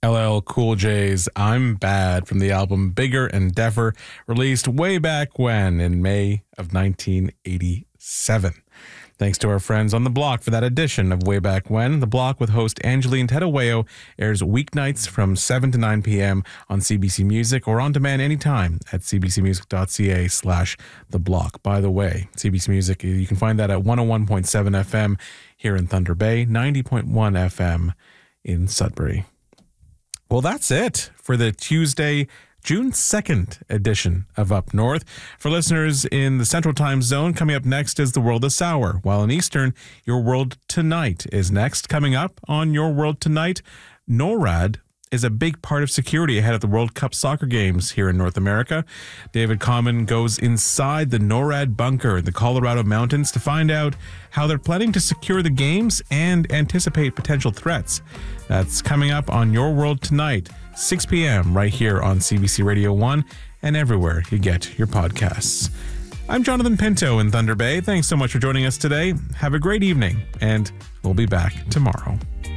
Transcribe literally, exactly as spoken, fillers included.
L L Cool J's I'm Bad from the album Bigger and Deffer, released way back when in May of nineteen eighty-seven. Thanks to our friends on The Block for that edition of Way Back When. The Block with host Angeline Tedaweo airs weeknights from seven to nine p.m. on C B C Music or on demand anytime at cbcmusic.ca slash The Block. By the way, C B C Music, you can find that at one oh one point seven F M here in Thunder Bay, ninety point one F M in Sudbury. Well, that's it for the Tuesday, June second edition of Up North. For listeners in the Central Time Zone, coming up next is The World This Hour, while in Eastern, Your World Tonight is next. Coming up on Your World Tonight, NORAD is a big part of security ahead of the World Cup soccer games here in North America. David Common goes inside the NORAD bunker in the Colorado mountains to find out how they're planning to secure the games and anticipate potential threats. That's coming up on Your World Tonight, six p.m. right here on C B C Radio one and everywhere you get your podcasts. I'm Jonathan Pinto in Thunder Bay. Thanks so much for joining us today. Have a great evening, and we'll be back tomorrow.